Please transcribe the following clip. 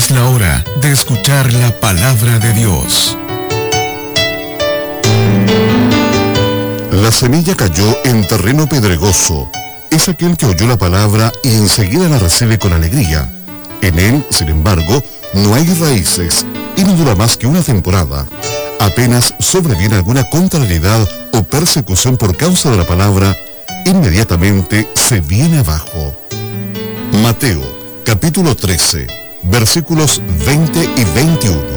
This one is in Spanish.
Es la hora de escuchar la palabra de Dios. La semilla cayó en terreno pedregoso. Es aquel que oyó la palabra y enseguida la recibe con alegría. En él, sin embargo, no hay raíces y no dura más que una temporada. Apenas sobreviene alguna contrariedad o persecución por causa de la palabra, inmediatamente se viene abajo. Mateo, capítulo 13, versículos 20 y 21.